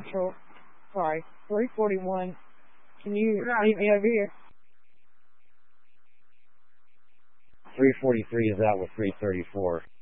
Central. Sorry, 341. Can you meet me over here? 343 is out with 334.